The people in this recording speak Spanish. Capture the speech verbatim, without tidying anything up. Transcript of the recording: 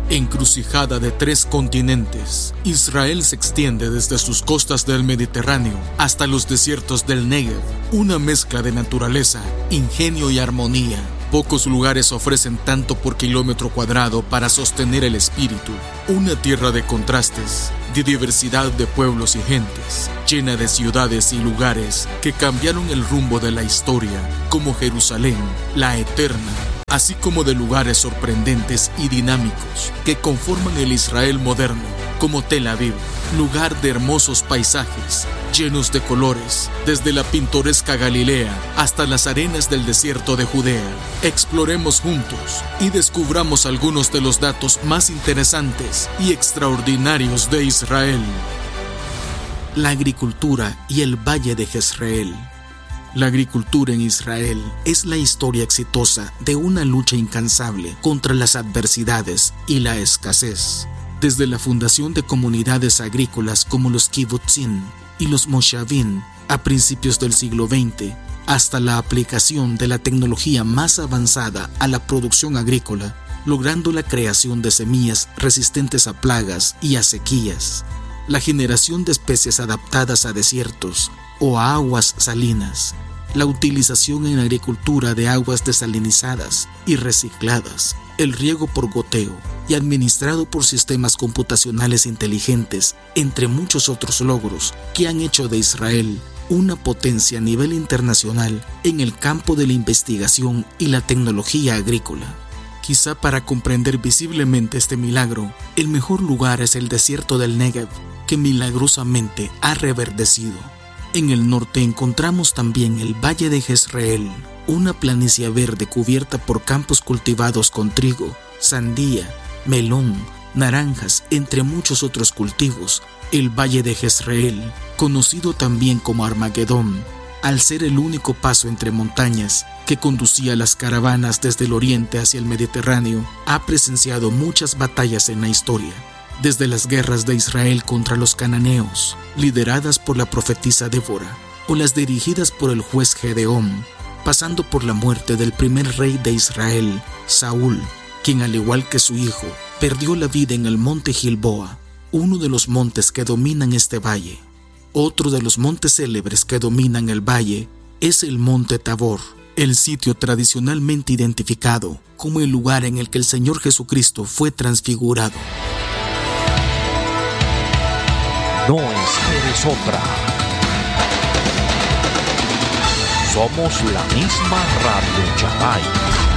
Encrucijada de tres continentes, Israel se extiende desde sus costas del Mediterráneo hasta los desiertos del Negev, una mezcla de naturaleza, ingenio y armonía. Pocos lugares ofrecen tanto por kilómetro cuadrado para sostener el espíritu. Una tierra de contrastes, de diversidad de pueblos y gentes, llena de ciudades y lugares que cambiaron el rumbo de la historia, como Jerusalén, la eterna, así como de lugares sorprendentes y dinámicos que conforman el Israel moderno, como Tel Aviv, lugar de hermosos paisajes, llenos de colores, desde la pintoresca Galilea hasta las arenas del desierto de Judea. Exploremos juntos y descubramos algunos de los datos más interesantes y extraordinarios de Israel. La agricultura y el Valle de Jezreel. La agricultura en Israel es la historia exitosa de una lucha incansable contra las adversidades y la escasez. Desde la fundación de comunidades agrícolas como los kibbutzim y los moshavim a principios del siglo veinte, hasta la aplicación de la tecnología más avanzada a la producción agrícola, logrando la creación de semillas resistentes a plagas y a sequías, la generación de especies adaptadas a desiertos o a aguas salinas, la utilización en agricultura de aguas desalinizadas y recicladas, el riego por goteo y administrado por sistemas computacionales inteligentes, entre muchos otros logros que han hecho de Israel una potencia a nivel internacional en el campo de la investigación y la tecnología agrícola. Quizá para comprender visiblemente este milagro, el mejor lugar es el desierto del Negev, que milagrosamente ha reverdecido. En el norte encontramos también el Valle de Jezreel, una planicie verde cubierta por campos cultivados con trigo, sandía, melón, naranjas, entre muchos otros cultivos. El Valle de Jezreel, conocido también como Armagedón, al ser el único paso entre montañas que conducía las caravanas desde el oriente hacia el Mediterráneo, ha presenciado muchas batallas en la historia. Desde las guerras de Israel contra los cananeos, lideradas por la profetisa Débora, o las dirigidas por el juez Gedeón, pasando por la muerte del primer rey de Israel, Saúl, quien al igual que su hijo, perdió la vida en el monte Gilboa, uno de los montes que dominan este valle. Otro de los montes célebres que dominan el valle es el monte Tabor, el sitio tradicionalmente identificado como el lugar en el que el Señor Jesucristo fue transfigurado. No esperes otra. Somos la misma Radio Chavay.